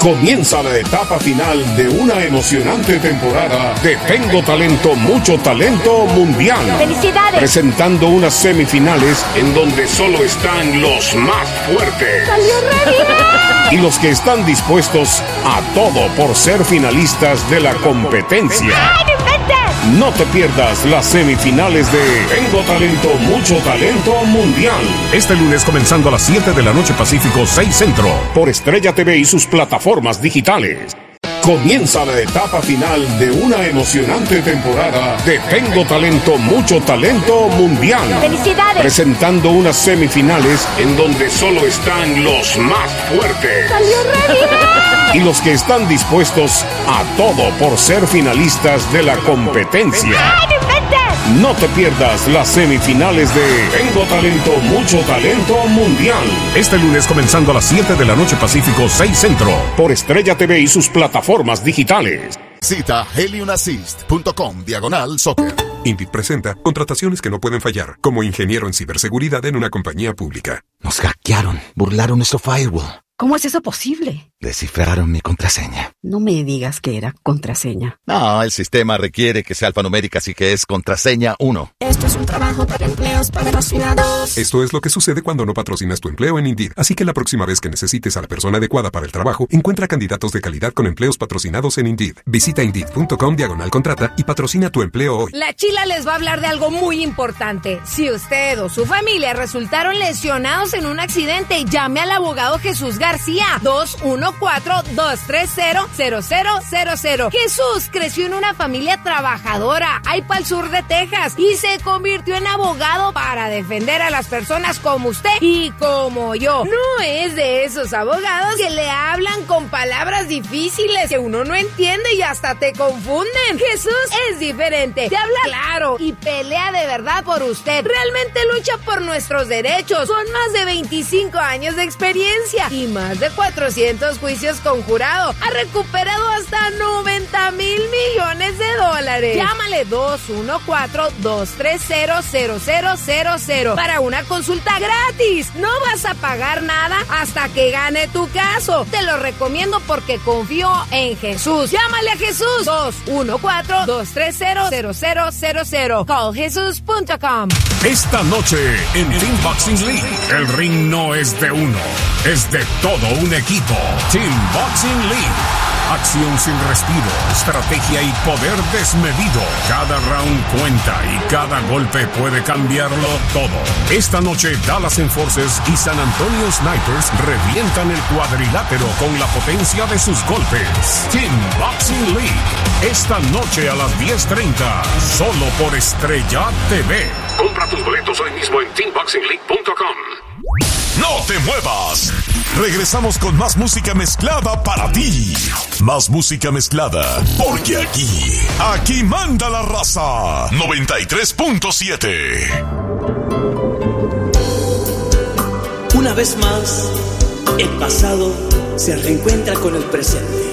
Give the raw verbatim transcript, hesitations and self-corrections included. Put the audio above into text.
Comienza la etapa final de una emocionante temporada de Tengo Talento, Mucho Talento Mundial. ¡Felicidades! Presentando unas semifinales en donde solo están los más fuertes. ¡Salió re bien! Y los que están dispuestos a todo por ser finalistas de la competencia. ¡Ay, no inventes! No te pierdas las semifinales de Tengo Talento, Mucho Talento Mundial. Este lunes comenzando a las siete de la noche Pacífico, seis Centro, por Estrella T V y sus plataformas digitales. Comienza la etapa final de una emocionante temporada de Tengo Talento, Mucho Talento Mundial. ¡Felicidades! Presentando unas semifinales en donde solo están los más fuertes. ¡Salió re bien! Y los que están dispuestos a todo por ser finalistas de la competencia. ¡Ay, no inventes! No te pierdas las semifinales de Tengo Talento, Mucho Talento Mundial. Este lunes comenzando a las siete de la noche Pacífico, seis Centro, por Estrella T V y sus plataformas digitales. Cita heliunassist.com diagonal soccer. Indeed presenta contrataciones que no pueden fallar, como ingeniero en ciberseguridad en una compañía pública. Nos hackearon, burlaron nuestro firewall. ¿Cómo es eso posible? Descifraron mi contraseña. No me digas que era contraseña. No, el sistema requiere que sea alfanumérica, así que es contraseña uno. Esto es un trabajo para empleos patrocinados. Esto es lo que sucede cuando no patrocinas tu empleo en Indeed. Así que la próxima vez que necesites a la persona adecuada para el trabajo, encuentra candidatos de calidad con empleos patrocinados en Indeed. Visita Indeed.com diagonal contrata y patrocina tu empleo hoy. La Chila les va a hablar de algo muy importante. Si usted o su familia resultaron lesionados en un accidente, llame al abogado Jesús García. dos uno cuatro, dos tres cero, cero cero cero cero. Jesús creció en una familia trabajadora, ahí para el sur de Texas, y se convirtió en abogado para defender a las personas como usted y como yo. No es de esos abogados que le hablan con palabras difíciles que uno no entiende y hasta te confunden. Jesús es diferente, te habla claro y pelea de verdad por usted. Realmente lucha por nuestros derechos. Son más de veinticinco años de experiencia y más de cuatrocientos juicios con jurado. Ha recuperado hasta noventa mil millones de dólares. Llámale dos uno cuatro, dos tres cero, cero cero cero cero para una consulta gratis. No vas a pagar nada hasta que gane tu caso. Te lo recomiendo porque confío en Jesús. Llámale a Jesús. dos uno cuatro, dos tres cero, cero cero cero cero. call jesús punto com. Esta noche en Team Boxing League, el ring no es de uno, es de todo un equipo. Team Boxing League. Acción sin respiro, estrategia y poder desmedido. Cada round cuenta y cada golpe puede cambiarlo todo. Esta noche Dallas Enforcers y San Antonio Snipers revientan el cuadrilátero con la potencia de sus golpes. Team Boxing League. Esta noche a las diez treinta, solo por Estrella T V. Compra tus boletos hoy mismo en team boxing league punto com. ¡No te muevas! Regresamos con más música mezclada para ti. Más música mezclada, porque aquí, aquí manda la raza. noventa y tres punto siete. Una vez más, el pasado se reencuentra con el presente.